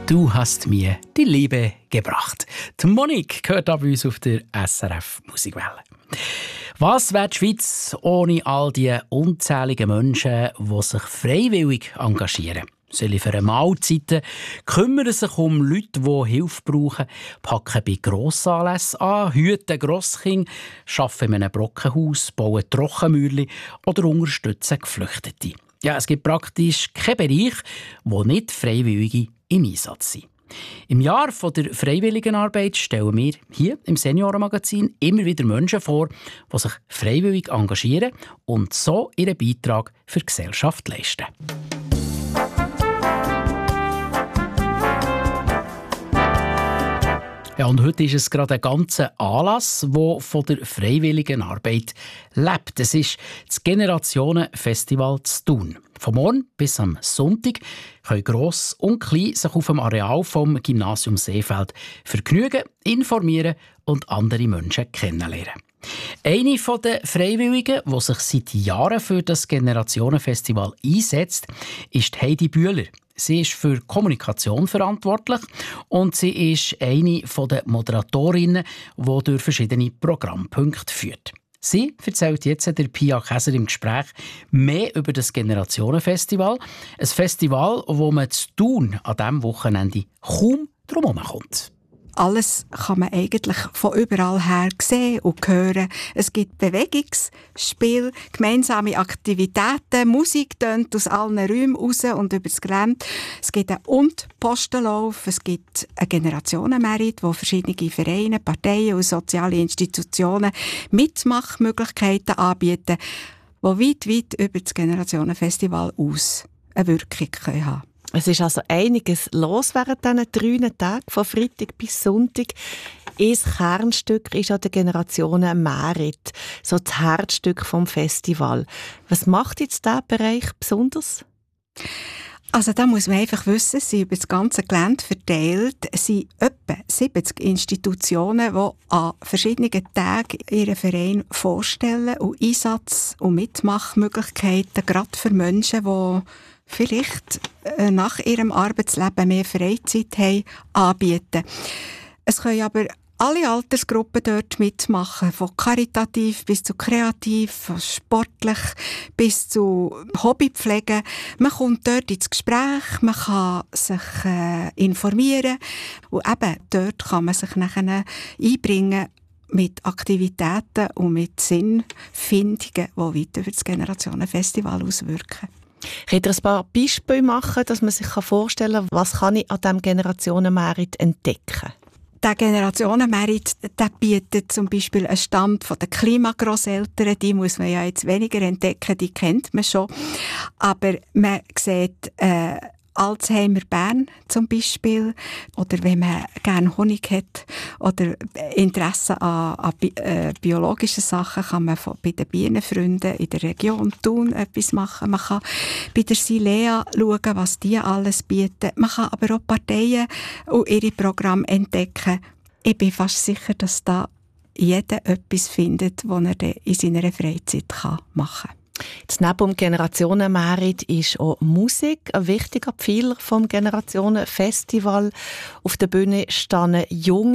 Du hast mir die Liebe gebracht. Die Monique gehört bei uns auf der SRF Musikwelle. Was wäre die Schweiz ohne all die unzähligen Menschen, die sich freiwillig engagieren? Sie liefern Mahlzeiten, kümmern sich um Leute, die Hilfe brauchen, packen bei Grossanlässen an, hüten Grosskinder, arbeiten in einem Brockenhaus, bauen Trockenmäuerchen oder unterstützen Geflüchtete. Ja, es gibt praktisch keinen Bereich, wo nicht Freiwillige im Einsatz sind. Im Jahr der Freiwilligenarbeit stellen wir hier im Seniorenmagazin immer wieder Menschen vor, die sich freiwillig engagieren und so ihren Beitrag für die Gesellschaft leisten. Ja, und heute ist es gerade ein ganzer Anlass, der von der freiwilligen Arbeit lebt. Es ist das Generationenfestival zu Thun. Von morgen bis am Sonntag können Gross und Klein sich auf dem Areal vom Gymnasium Seefeld vergnügen, informieren und andere Menschen kennenlernen. Eine der Freiwilligen, die sich seit Jahren für das Generationenfestival einsetzt, ist Heidi Bühler. Sie ist für Kommunikation verantwortlich und sie ist eine der Moderatorinnen, die durch verschiedene Programmpunkte führt. Sie erzählt jetzt der Pia Käser im Gespräch mehr über das Generationenfestival. Ein Festival, wo man zu Thun an diesem Wochenende kaum drum kommt. Alles kann man eigentlich von überall her sehen und hören. Es gibt Bewegungsspiele, gemeinsame Aktivitäten, Musik tönt aus allen Räumen raus und über das Gelände. Es gibt einen Postenlauf, es gibt eine Generationenmerit, wo verschiedene Vereine, Parteien und soziale Institutionen Mitmachmöglichkeiten anbieten, die weit über das Generationenfestival aus eine Wirkung haben können. Es ist also einiges los während diesen 3 Tagen, von Freitag bis Sonntag. Ein Kernstück ist an der Generationen Merit, so das Herzstück vom Festival. Was macht jetzt dieser Bereich besonders? Also da muss man einfach wissen, es sind über das ganze Gelände verteilt, es sind etwa 70 Institutionen, die an verschiedenen Tagen ihren Verein vorstellen und Einsatz- und Mitmachmöglichkeiten, gerade für Menschen, die vielleicht nach ihrem Arbeitsleben mehr Freizeit haben, anbieten. Es können aber alle Altersgruppen dort mitmachen, von karitativ bis zu kreativ, von sportlich bis zu Hobbypflege. Man kommt dort ins Gespräch, man kann sich informieren und eben dort kann man sich nachher einbringen mit Aktivitäten und mit Sinnfindungen, die weit über das Generationenfestival auswirken. Könnt ihr ein paar Beispiele machen, dass man sich vorstellen kann, was kann ich an diesem Generationenmerit entdecken? Der Generationenmerit, der bietet zum Beispiel einen Stand von den Klimagrosseltern. Die muss man ja jetzt weniger entdecken, die kennt man schon. Aber man sieht Alzheimer Bern zum Beispiel. Oder wenn man gerne Honig hat oder Interesse an biologischen Sachen, kann man bei den Bienenfreunden in der Region Thun etwas machen. Man kann bei der Silea schauen, was die alles bieten. Man kann aber auch Parteien und ihre Programme entdecken. Ich bin fast sicher, dass da jeder etwas findet, was er in seiner Freizeit machen kann. Jetzt neben dem Generationenmerit ist auch Musik ein wichtiger Pfeiler vom Generationenfestival. Auf der Bühne stehen junge